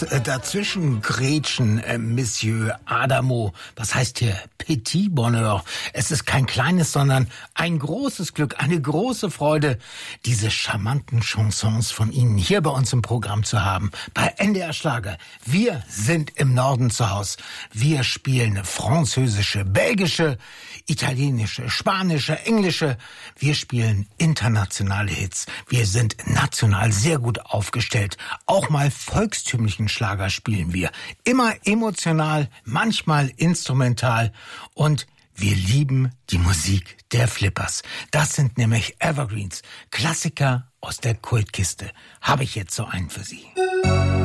Dazwischen grätschen, Monsieur Adamo. Was heißt hier Petit Bonheur? Es ist kein kleines, sondern ein großes Glück, eine große Freude, diese charmanten Chansons von Ihnen hier bei uns im Programm zu haben. Bei NDR Schlager. Wir sind im Norden zu Hause. Wir spielen französische, belgische, italienische, spanische, englische. Wir spielen internationale Hits. Wir sind national sehr gut aufgestellt. Auch mal volkstümlichen Schlager spielen wir. Immer emotional, manchmal instrumental und wir lieben die Musik der Flippers. Das sind nämlich Evergreens, Klassiker aus der Kultkiste. Habe ich jetzt so einen für Sie.